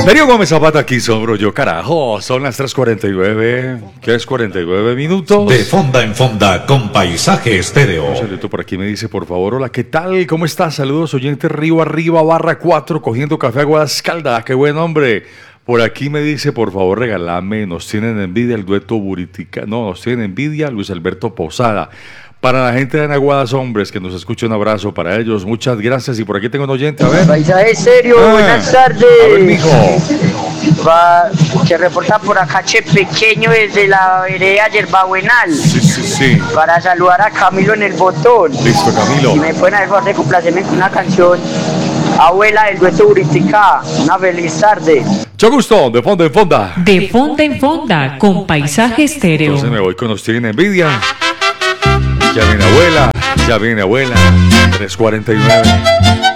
Darío Gómez Zapata aquí, sombro yo, carajo. Son las 3:49. ¿Qué es 49 minutos? De fonda en fonda con Paisaje Estéreo. Un saludo por aquí, me dice, por favor, hola, ¿qué tal? ¿Cómo estás? Saludos, oyente Río Arriba, /4, cogiendo café Aguadas Caldas. ¡Qué buen hombre! Por aquí me dice, por favor, regálame. Nos tienen envidia el dueto Buritica. No, nos tienen envidia Luis Alberto Posada. Para la gente de Aguadas, hombres, que nos escucha, un abrazo para ellos. Muchas gracias. Y por aquí tengo un oyente, a ver. Paisaje Estéreo, buenas tardes. A ver, mijo. Se reporta por acá Che Pequeño desde la vereda Yerbabuenal. Sí. Para saludar a Camilo en el botón. Listo, Camilo. Si me pueden hacer favor de complacerme con una canción, Abuela del dueto Buritica. Una feliz tarde. Mucho gusto, de fonda en fonda. De fonda en fonda con Paisaje Estéreo. Entonces me voy con Nos tienen envidia. Ya viene abuela, 3:49.